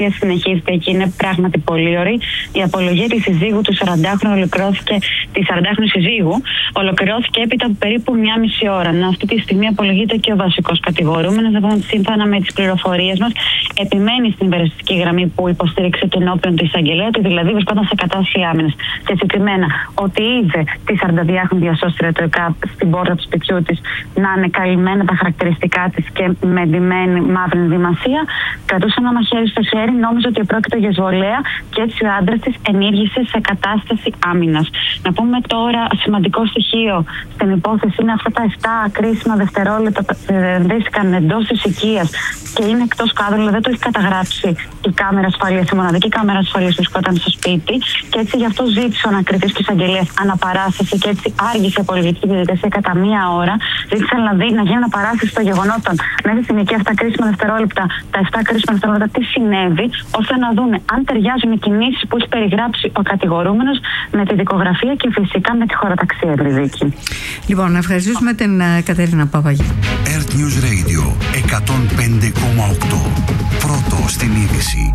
συνεχίζεται και είναι πράγματι πολύ ωραία. Η απολογία της συζύγου του 40χρονου ολοκληρώθηκε, τη 40χρονου συζύγου, ολοκληρώθηκε έπειτα από περίπου 1,5 ώρα. Αυτή τη στιγμή απολογείται και ο βασικός κατηγορούμενος. Σύμφωνα με τις πληροφορίες μας, επιμένει στην υπερασπιστική γραμμή που υποστήριξε και ενώπιον της εισαγγελέα, ότι δηλαδή βρισκόταν σε κατάσταση άμυνας. Και συγκεκριμένα ότι είδε τη 42χρονη διασώστρια του ΕΚΑΠ στην πόρτα του σπιτιού της να είναι καλυμμένα τα χαρακτηριστικά της και με ντυμένη μαύρη ενδυμασία. Κρατούσε ένα μαχαίρι στο χέρι, νόμιζε ότι πρόκειται για εισβολέα και έτσι ο άντρας της ενήργησε σε κατάσταση άμυνας. Να πούμε τώρα σημαντικό στοιχείο στην υπόθεση είναι αυτά τα 7 κρίσιμα δευτερόλεπτα που βρίσκαν εντός της οικίας και είναι εκτός κάδρου, δηλαδή δεν το έχει καταγράψει η κάμερα ασφαλείας, η μοναδική κάμερα ασφαλείας που βρισκόταν στο σπίτι, και έτσι γι' αυτό ζήτησε ο ανακριτής της εισαγγελίας αναπαράσταση και έτσι άργησε η απολογητική διαδικασία κατά 1 ώρα. Ζήτησε να γίνει αναπαράσταση των γεγονότων μέσα στην οικία αυτά κρίσιμα δευτερόλεπτα, τα 7 κρίσιμα δευτερόλεπτα, τι συνέβη, ώστε να δουν αν ταιριάζουν οι κινήσεις που έχει περιγράψει ο κατηγορούμενος με τη δικογραφία και φυσικά με τη χωροταξία, Ευρυδίκη. Λοιπόν, να ευχαριστήσουμε την Κατερίνα Παπαγή. Earth News Radio 105,8. Πρώτο στην είδηση.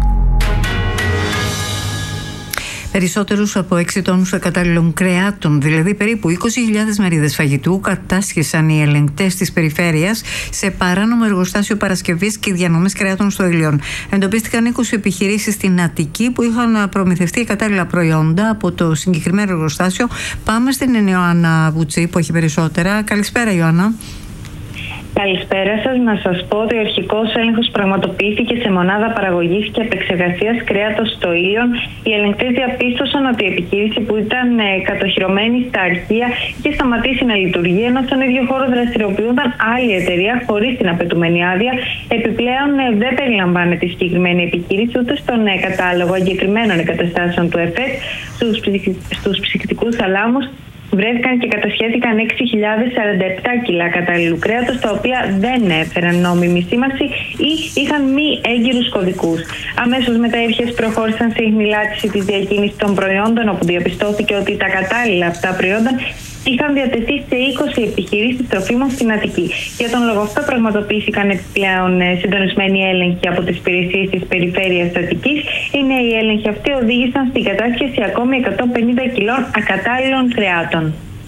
Περισσότερους από 6 τόνους ακατάλληλων κρεάτων, δηλαδή περίπου 20.000 μερίδες φαγητού, κατάσχεσαν οι ελεγκτές της περιφέρειας σε παράνομο εργοστάσιο παρασκευής και διανομής κρεάτων στο Ήλιον. Εντοπίστηκαν 20 επιχειρήσεις στην Αττική που είχαν προμηθευτεί κατάλληλα προϊόντα από το συγκεκριμένο εργοστάσιο. Πάμε στην Ιωάννα Βουτσή που έχει περισσότερα. Καλησπέρα, Ιωάννα. Καλησπέρα σας. Να σας πω ότι ο αρχικός έλεγχος πραγματοποιήθηκε σε μονάδα παραγωγής και επεξεργασίας κρέατος στο Ήλιον. Οι ελεγκτές διαπίστωσαν ότι η επιχείρηση που ήταν κατοχυρωμένη στα αρχεία είχε σταματήσει να λειτουργεί, ενώ στον ίδιο χώρο δραστηριοποιούνταν άλλη εταιρεία χωρίς την απαιτούμενη άδεια. Επιπλέον, δεν περιλαμβάνεται η συγκεκριμένη επιχείρηση ούτε στον κατάλογο εγκεκριμένων εγκαταστάσεων του ΕΦΕΤ. Στους ψυκτικούς θαλάμους βρέθηκαν και κατασχέθηκαν 6.047 κιλά κατάλληλου κρέατος, τα οποία δεν έφεραν νόμιμη σήμανση ή είχαν μη έγκυρους κωδικούς. Αμέσως μετά οι αρχές προχώρησαν σε ιχνηλάτηση της διακίνησης των προϊόντων, όπου διαπιστώθηκε ότι τα κατάλληλα αυτά προϊόντα είχαν διατεθεί σε 20 επιχειρήσεις τροφίμων στην Αττική. Για τον λόγο αυτό πραγματοποιήθηκαν επιπλέον συντονισμένοι έλεγχοι από τις υπηρεσίες της περιφέρειας της Αττικής. Οι νέοι έλεγχοι αυτοί οδήγησαν στην κατάσχεση ακόμη 150 κιλών ακατάλληλων κρεάτων.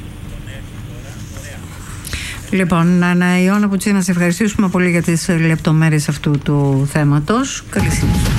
Λοιπόν, Ιωάννα Πουτσή, να σε ευχαριστήσουμε πολύ για τις λεπτομέρειες αυτού του θέματος. Καλή συνέχεια.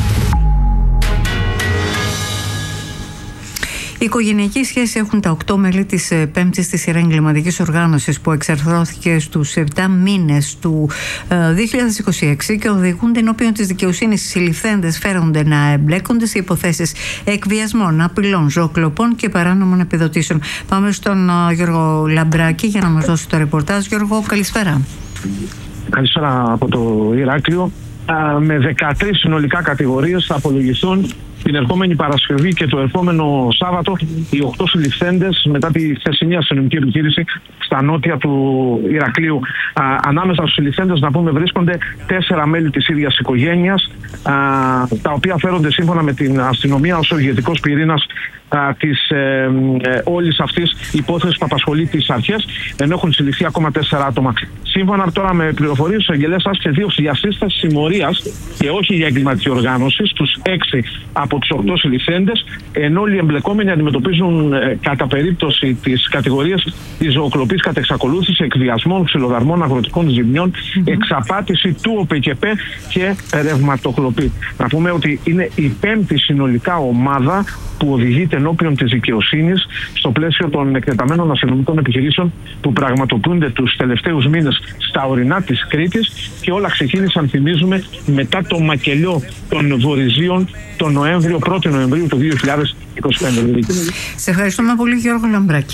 Η οικογενειακή σχέση έχουν τα 8 μέλη της 5ης στη σειρά εγκληματικής οργάνωσης που εξαρθρώθηκε στους 7 μήνες του 2026 και οδηγούνται ενώπιον της δικαιοσύνης. Οι συλληφθέντες φέρονται να εμπλέκονται σε υποθέσεις εκβιασμών, απειλών, ζωοκλοπών και παράνομων επιδοτήσεων. Πάμε στον Γιώργο Λαμπράκη για να μας δώσει το ρεπορτάζ. Γιώργο, καλησπέρα. Καλησπέρα από το Ηράκλειο. Με 13 συνολικά κατηγορίες θα απολογηθούν την ερχόμενη Παρασκευή και το ερχόμενο Σάββατο οι 8 συλληφθέντες μετά τη χθεσινή αστυνομική επιχείρηση στα νότια του Ηρακλείου. Ανάμεσα στους συλληφθέντες, να πούμε, βρίσκονται 4 μέλη της ίδιας οικογένειας, τα οποία φέρονται σύμφωνα με την αστυνομία ως ο ηγετικός πυρήνας της όλης αυτής υπόθεσης που απασχολεί τις αρχές, ενώ έχουν συλληφθεί ακόμα 4 άτομα. Σύμφωνα τώρα με πληροφορίες, ο εισαγγελέας άσκησε δίωξη για σύσταση συμμορίας και όχι για εγκληματική οργάνωση στους 6 από τους 8 συλληφθέντες, ενώ όλοι οι εμπλεκόμενοι αντιμετωπίζουν κατά περίπτωση της κατηγορίας της ζωοκλοπής κατά εξακολούθηση, εκβιασμών, ξυλοδαρμών, αγροτικών ζημιών, εξαπάτηση του ΟΠΚΠ και ρευματοκλοπή. Να πούμε ότι είναι η 5η συνολικά ομάδα που οδηγείται ενώπιον της δικαιοσύνης στο πλαίσιο των εκτεταμένων αστυνομικών επιχειρήσεων που πραγματοποιούνται τους τελευταίους μήνες στα ορεινά της Κρήτης, και όλα ξεκίνησαν, θυμίζουμε, μετά το μακελιό των Βορειζίων τον Νοέμβριο, 1η Νοεμβρίου του 2025. Σε ευχαριστούμε πολύ, Γιώργο Λαμπράκη.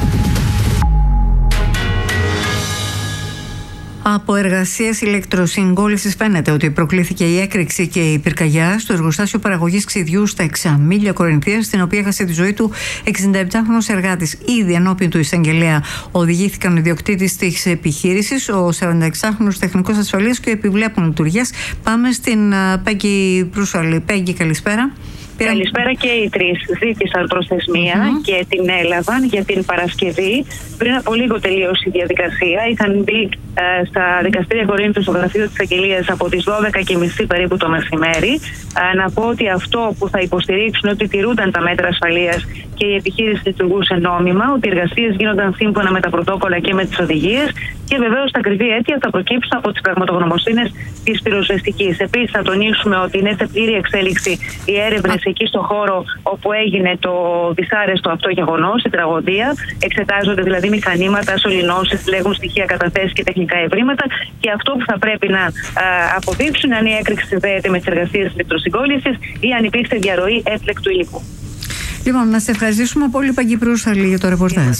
Από εργασίες ηλεκτροσυγκόλλησης φαίνεται ότι προκλήθηκε η έκρηξη και η πυρκαγιά στο εργοστάσιο παραγωγής ξυδιού στα Εξαμήλια Κορινθίας, στην οποία έχασε τη ζωή του 67χρονος εργάτης. Ήδη ενώπιον του εισαγγελέα οδηγήθηκαν ο ιδιοκτήτης της επιχείρησης, ο 46χρονος τεχνικός ασφαλείας και ο επιβλέπων λειτουργίας. Πάμε στην Πέγγι Προύσαλη. Πέγγι, καλησπέρα. Καλησπέρα, και οι τρεις ζήτησαν προθεσμία και την έλαβαν για την Παρασκευή. Πριν από λίγο τελείωσε η διαδικασία. Είχαν μπει στα δικαστήρια Κορίνθου στο γραφείο της Αγγελίας από τις 12:30 περίπου το μεσημέρι. Να πω ότι αυτό που θα υποστηρίξουν ότι τηρούνταν τα μέτρα ασφαλείας και η επιχείρηση λειτουργούσε νόμιμα, ότι οι εργασίες γίνονταν σύμφωνα με τα πρωτόκολλα και με τις οδηγίες, και βεβαίως τα ακριβή αίτια θα προκύψουν από τις πραγματογνωμοσύνες της πυροσβεστικής. Επίσης, θα τονίσουμε ότι είναι σε πλήρη εξέλιξη οι έρευνες εκεί στο χώρο όπου έγινε το δυσάρεστο αυτό γεγονός, η τραγωδία. Εξετάζονται δηλαδή μηχανήματα, σωληνώσεις, λέγουν στοιχεία, καταθέσεις και τεχνικά ευρήματα. Και αυτό που θα πρέπει να αποδείξουν αν η έκρηξη συνδέεται με τις εργασίες ηλεκτροσυγκόλλησης ή αν υπήρξε διαρροή έφλεκτου υλικού. Λοιπόν, να σε ευχαριστήσουμε πολύ, Παγκή Προύσαλη, για το ρεπορτάζ.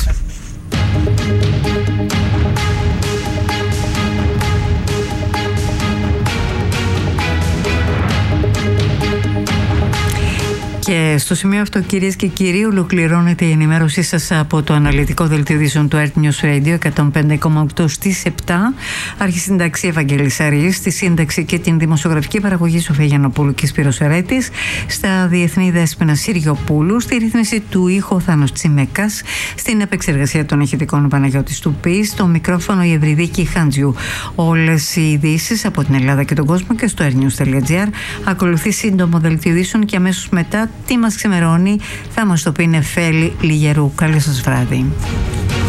Και στο σημείο αυτό, κυρίες και κύριοι, ολοκληρώνεται η ενημέρωσή σας από το αναλυτικό δελτίο ειδήσεων του Earth News Radio 105,8 στις 7. Αρχισύνταξη Ευαγγέλης Αρής, στη σύνταξη και την δημοσιογραφική παραγωγή Σοφία Γιαννοπούλου και Σπύρος Ερέτης, στα διεθνή Δέσποινα Συριοπούλου, στη ρύθμιση του ήχου Θάνος Τσιμέκας, στην επεξεργασία των ηχητικών Παναγιώτης Τουπής, στο μικρόφωνο η Ευρυδίκη Χάντζιου. Όλες οι ειδήσεις από την Ελλάδα και τον κόσμο και στο earthnews.gr. Ακολουθεί σύντομο δελτίο ειδήσεων και αμέσως μετά τι μας ξημερώνει θα μας το πει Νεφέλη Λιγερού. Καλό σας βράδυ.